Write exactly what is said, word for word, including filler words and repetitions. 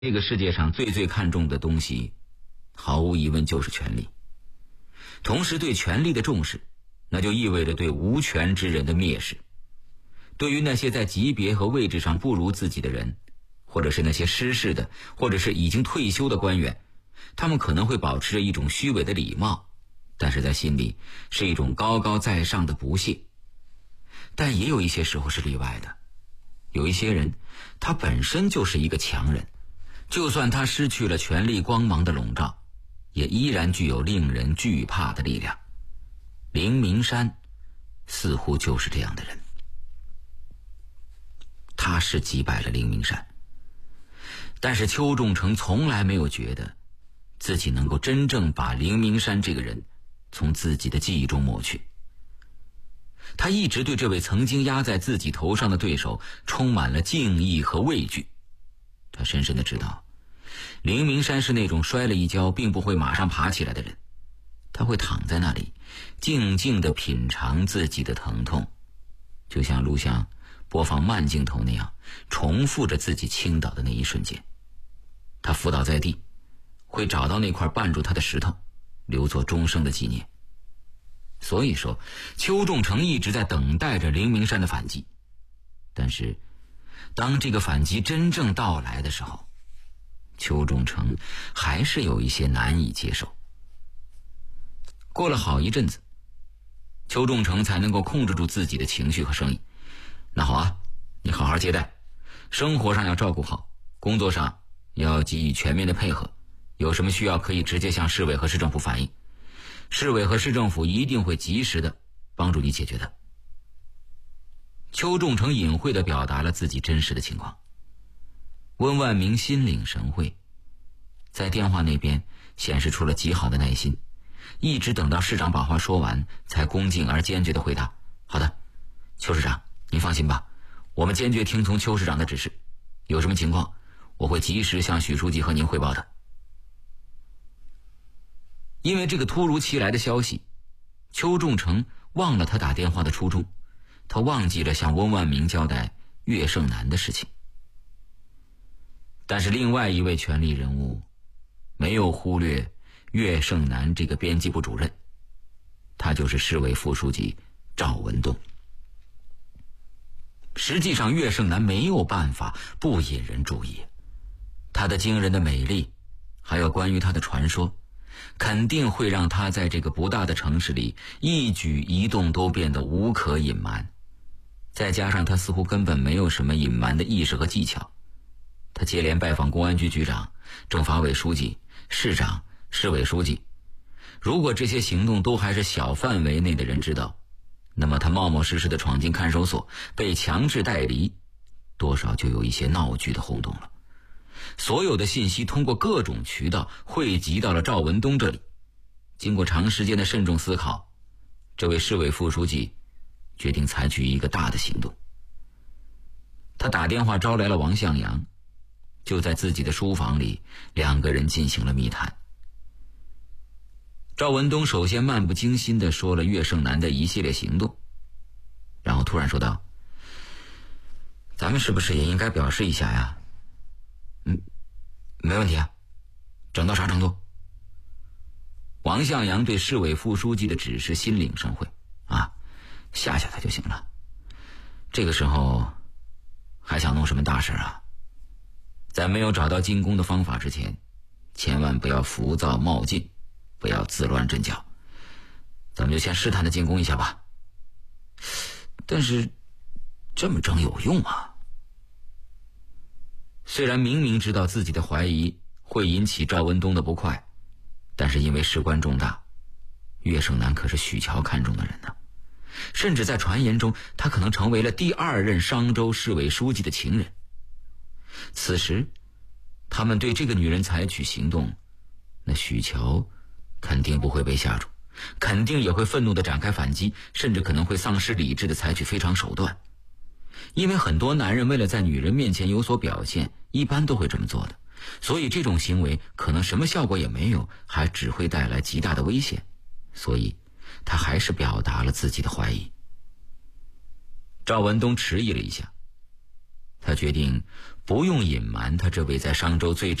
这个世界上最最看重的东西，毫无疑问就是权力。同时对权力的重视，那就意味着对无权之人的蔑视。对于那些在级别和位置上不如自己的人，或者是那些失势的，或者是已经退休的官员，他们可能会保持着一种虚伪的礼貌，但是在心里是一种高高在上的不屑。但也有一些时候是例外的，有一些人他本身就是一个强人，就算他失去了权力光芒的笼罩，也依然具有令人惧怕的力量。凌明山似乎就是这样的人，他是击败了凌明山，但是邱仲成从来没有觉得自己能够真正把凌明山这个人从自己的记忆中抹去。他一直对这位曾经压在自己头上的对手充满了敬意和畏惧。他深深地知道，凌明山是那种摔了一跤并不会马上爬起来的人，他会躺在那里静静地品尝自己的疼痛，就像录像播放慢镜头那样，重复着自己倾倒的那一瞬间。他伏倒在地，会找到那块绊住他的石头，留作终生的纪念。所以说，邱仲成一直在等待着凌明山的反击，但是当这个反击真正到来的时候，邱仲成还是有一些难以接受。过了好一阵子，邱仲成才能够控制住自己的情绪和声音。那好啊，你好好接待，生活上要照顾好，工作上要给予全面的配合，有什么需要可以直接向市委和市政府反映，市委和市政府一定会及时的帮助你解决的。邱仲成隐晦地表达了自己真实的情况。温万明心领神会，在电话那边显示出了极好的耐心，一直等到市长把话说完，才恭敬而坚决地回答：好的，邱市长，您放心吧，我们坚决听从邱市长的指示，有什么情况我会及时向许书记和您汇报的。因为这个突如其来的消息，邱仲成忘了他打电话的初衷，他忘记了向温万明交代岳胜男的事情。但是另外一位权力人物没有忽略岳胜男这个编辑部主任，他就是市委副书记赵文东。实际上岳胜男没有办法不引人注意，他的惊人的美丽，还有关于他的传说，肯定会让他在这个不大的城市里一举一动都变得无可隐瞒。再加上他似乎根本没有什么隐瞒的意识和技巧，他接连拜访公安局局长、政法委书记、市长、市委书记，如果这些行动都还是小范围内的人知道，那么他冒冒失失地闯进看守所，被强制带离，多少就有一些闹剧的轰动了。所有的信息通过各种渠道汇集到了赵文东这里。经过长时间的慎重思考，这位市委副书记决定采取一个大的行动。他打电话招来了王向阳，就在自己的书房里，两个人进行了密谈。赵文东首先漫不经心地说了岳胜男的一系列行动，然后突然说道：咱们是不是也应该表示一下呀？嗯，没问题啊，整到啥程度？王向阳对市委副书记的指示心领神会啊，吓吓他就行了。这个时候还想弄什么大事啊？在没有找到进攻的方法之前，千万不要浮躁冒进，不要自乱阵脚，咱们就先试探的进攻一下吧。但是这么整有用吗？虽然明明知道自己的怀疑会引起赵文东的不快，但是因为事关重大，岳胜男可是许乔看中的人呢，甚至在传言中他可能成为了第二任商州市委书记的情人。此时他们对这个女人采取行动，那许乔肯定不会被吓住，肯定也会愤怒地展开反击，甚至可能会丧失理智地采取非常手段。因为很多男人为了在女人面前有所表现，一般都会这么做的，所以这种行为可能什么效果也没有，还只会带来极大的危险，所以他还是表达了自己的怀疑。赵文东迟疑了一下， 他决定不用隐瞒他这位在商州最